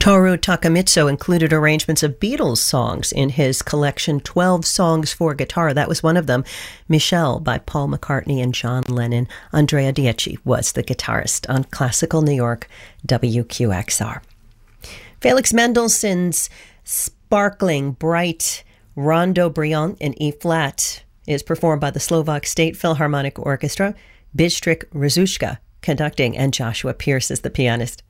Toru Takemitsu included arrangements of Beatles songs in his collection 12 Songs for Guitar. That was one of them. Michelle by Paul McCartney and John Lennon. Andrea Dieci was the guitarist on Classical New York WQXR. Felix Mendelssohn's sparkling, bright Rondo Brillant in E-flat is performed by the Slovak State Philharmonic Orchestra. Bystrik Rzucka conducting, and Joshua Pierce is the pianist.